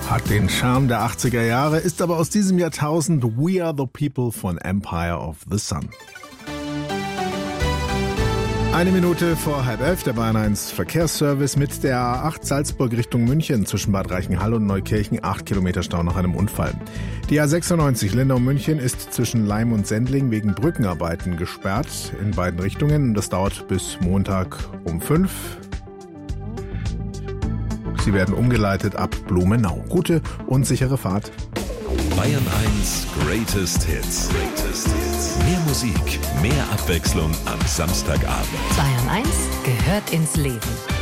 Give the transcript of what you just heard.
Hat den Charme der 80er Jahre, ist aber aus diesem Jahrtausend We Are the People von Empire of the Sun. 1 Minute vor 10:30, der Bayern 1 Verkehrsservice mit der A8 Salzburg Richtung München zwischen Bad Reichenhall und Neukirchen, 8 Kilometer Stau nach einem Unfall. Die A96 Lindau-München ist zwischen Laim und Sendling wegen Brückenarbeiten gesperrt in beiden Richtungen. Das dauert bis Montag um 5. Sie werden umgeleitet ab Blumenau. Gute und sichere Fahrt. Bayern 1 Greatest Hits. Mehr Musik, mehr Abwechslung am Samstagabend. Bayern 1 gehört ins Leben.